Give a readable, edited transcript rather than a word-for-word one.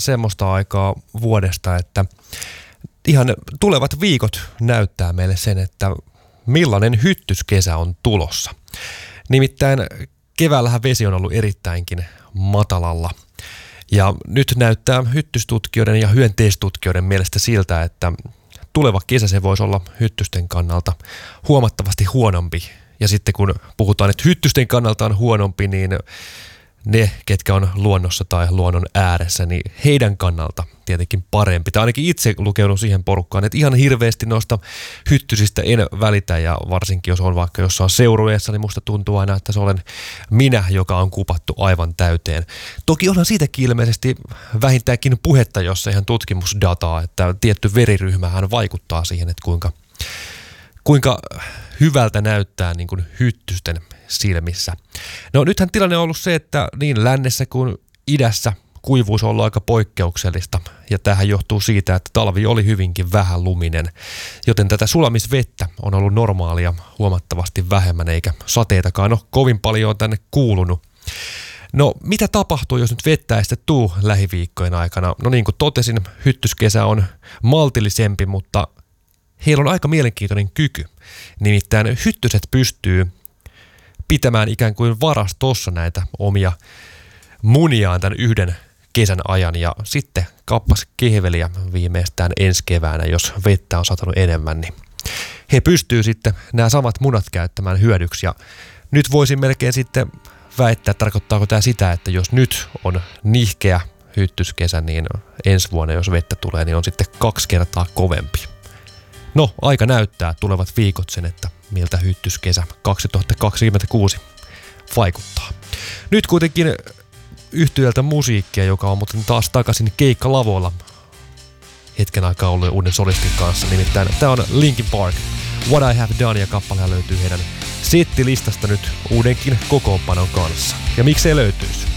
semmoista aikaa vuodesta, että ihan tulevat viikot näyttää meille sen, että millainen hyttyskesä on tulossa. Nimittäin keväällähän vesi on ollut erittäinkin matalalla. Ja nyt näyttää hyttystutkijoiden ja hyönteistutkijoiden mielestä siltä, että tuleva kesä se voisi olla hyttysten kannalta huomattavasti huonompi. Ja sitten kun puhutaan, että hyttysten kannalta on huonompi, niin ne, ketkä on luonnossa tai luonnon ääressä, niin heidän kannalta tietenkin parempi. Tai ainakin itse lukeudun siihen porukkaan, että ihan hirveästi noista hyttysistä en välitä, ja varsinkin jos on vaikka jossain seurueessa, niin musta tuntuu aina, että se olen minä, joka on kupattu aivan täyteen. Toki onhan siitäkin ilmeisesti vähintäänkin puhetta, jossa ihan tutkimusdataa, että tietty veriryhmähän vaikuttaa siihen, että kuinka hyvältä näyttää niin kuin hyttysten silmissä. No nythän tilanne on ollut se, että niin lännessä kuin idässä kuivuus on ollut aika poikkeuksellista, ja tämähän johtuu siitä, että talvi oli hyvinkin vähän luminen, joten tätä sulamisvettä on ollut normaalia huomattavasti vähemmän, eikä sateitakaan ole kovin paljon tänne kuulunut. No mitä tapahtuu, jos nyt vettä ei sitten tuu lähiviikkojen aikana? No niin kuin totesin, hyttyskesä on maltillisempi, mutta heillä on aika mielenkiintoinen kyky. Nimittäin hyttyset pystyy pitämään ikään kuin varastossa näitä omia muniaan tämän yhden kesän ajan, ja sitten kappas kehveliä viimeistään ensi keväänä, jos vettä on satanut enemmän, niin he pystyy sitten nämä samat munat käyttämään hyödyksi. Ja nyt voisin melkein sitten väittää, tarkoittaako tämä sitä, että jos nyt on nihkeä hyttyskesä, niin ensi vuonna, jos vettä tulee, niin on sitten 2 kertaa kovempi. No, aika näyttää tulevat viikot sen, että miltä hyttyskesä 2026 vaikuttaa. Nyt kuitenkin yhtyöltä musiikkia, joka on muuten taas takaisin keikkalavoilla hetken aikaa ollut uuden solistin kanssa. Nimittäin tämä on Linkin Park, What I Have Done, ja kappalehan löytyy heidän settilistasta nyt uudenkin kokoonpanon kanssa. Ja miksei löytyisi?